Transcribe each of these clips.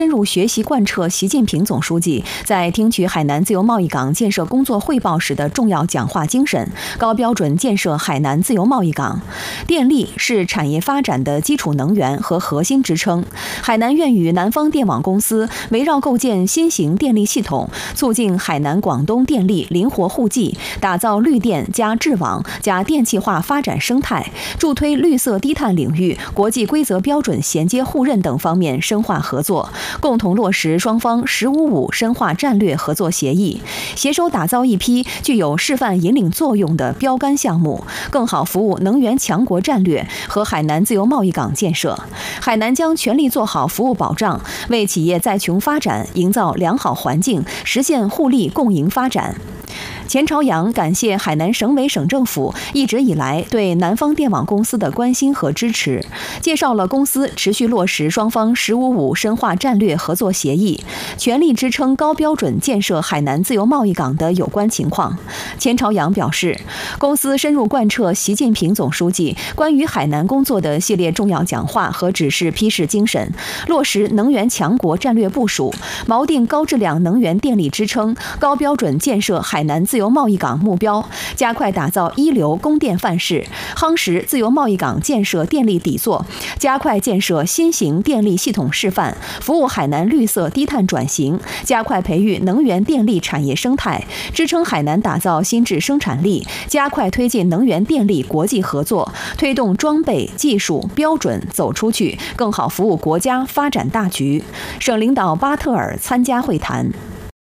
深入学习贯彻习近平总书记在听取海南自由贸易港建设工作汇报时的重要讲话精神，高标准建设海南自由贸易港。电力是产业发展的基础能源和核心支撑。海南愿与南方电网公司围绕构建新型电力系统，促进海南广东电力灵活互济，打造绿电加智网加电气化发展生态，助推绿色低碳领域国际规则标准衔接互认等方面深化合作，共同落实双方“15+5”深化战略合作协议，携手打造一批具有示范引领作用的标杆项目，更好服务能源强国战略和海南自由贸易港建设。海南将全力做好服务保障，为企业再穷发展营造良好环境，实现互利共赢发展。钱朝阳感谢海南省委省政府一直以来对南方电网公司的关心和支持，介绍了公司持续落实双方“15+5”深化战略合作协议，全力支撑高标准建设海南自由贸易港的有关情况。钱朝阳表示，公司深入贯彻习近平总书记关于海南工作的系列重要讲话和指示批示精神，落实能源强国战略部署，锚定高质量能源电力支撑、高标准建设海南自由贸易港目标，加快打造一流供电范式，夯实自由贸易港建设电力底座，加快建设新型电力系统示范，服务海南绿色低碳转型，加快培育能源电力产业生态，支撑海南打造新质生产力，加快推进能源电力国际合作，推动装备、技术、标准走出去，更好服务国家发展大局。省领导巴特尔参加会谈。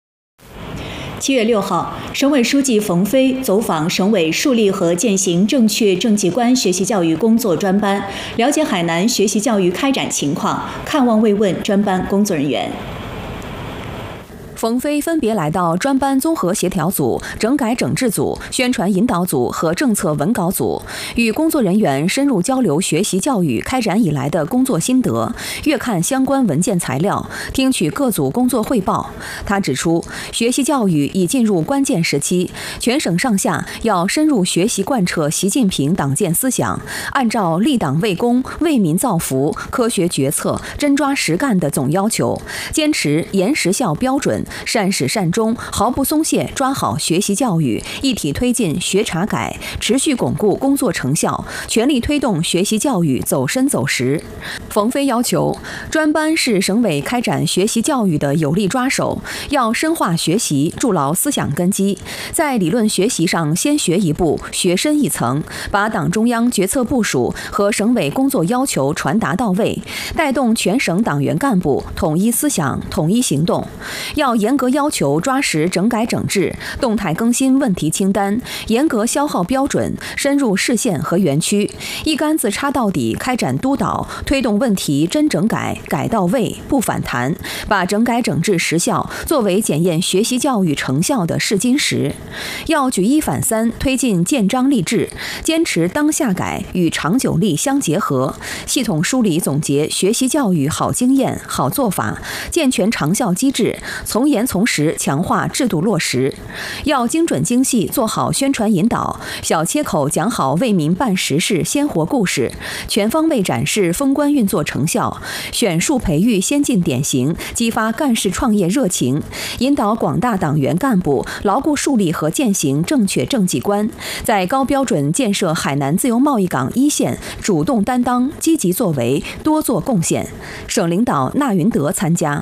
7月6号，省委书记冯飞走访省委树立和践行正确政绩观学习教育工作专班，了解海南学习教育开展情况，看望慰问专班工作人员。 冯飞分别来到专班综合协调组、整改整治组、宣传引导组和政策文稿组，与工作人员深入交流学习教育开展以来的工作心得，阅看相关文件材料，听取各组工作汇报。他指出，学习教育已进入关键时期，全省上下要深入学习贯彻习近平党建思想，按照立党为公、为民造福、科学决策、真抓实干的总要求，坚持严实效标准，善始善终，毫不松懈抓好学习教育，一体推进学查改，持续巩固工作成效，全力推动学习教育走深走实。冯飞要求，专班是省委开展学习教育的有力抓手，要深化学习，筑牢思想根基，在理论学习上先学一步，学深一层，把党中央决策部署和省委工作要求传达到位，带动全省党员干部统一思想、统一行动。要严格要求抓实整改整治，动态更新问题清单，严格消耗标准，深入市县和园区，一竿子插到底开展督导，推动问题真整改、改到位、不反弹，把整改整治实效作为检验学习教育成效的试金石。要举一反三，推进建章立制，坚持当下改与长久立相结合，系统梳理总结学习教育好经验、好做法，健全长效机制，从严从实强化制度落实。要精准精细做好宣传引导，小切口讲好为民办实事鲜活故事，全方位展示封关运作成效，选树培育先进典型，激发干事创业热情，引导广大党员干部牢固树立和践行正确政绩观，在高标准建设海南自由贸易港一线主动担当、积极作为、多做贡献。省领导纳云德参加。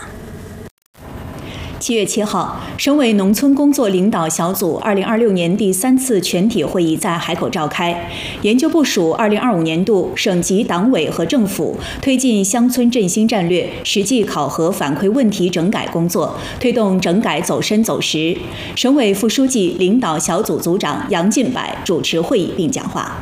7月7号，省委农村工作领导小组2026年第3次全体会议在海口召开，研究部署2025年度省级党委和政府推进乡村振兴战略实际考核反馈问题整改工作，推动整改走深走实。省委副书记领导小组组长杨进柏主持会议并讲话。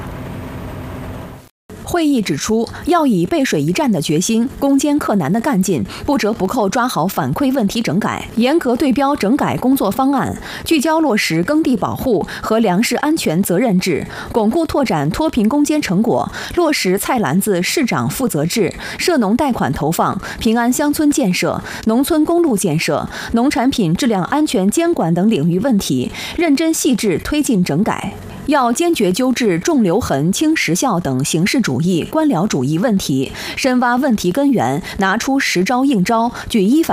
会议指出，要以背水一战的决心、攻坚克难的干劲，不折不扣抓好反馈问题整改，严格对标整改工作方案，聚焦落实耕地保护和粮食安全责任制，巩固拓展脱贫攻坚成果，落实菜篮子市长负责制、涉农贷款投放、平安乡村建设、农村公路建设、农产品质量安全监管等领域问题，认真细致推进整改。 要坚决纠治重留痕、轻时效等形式主义、官僚主义问题，深挖问题根源，拿出实招硬招，举一反